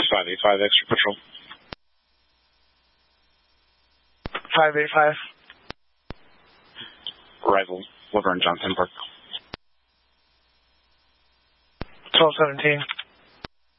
585 extra patrol. 585. Arrival, Laverne Johnson Park. 1217.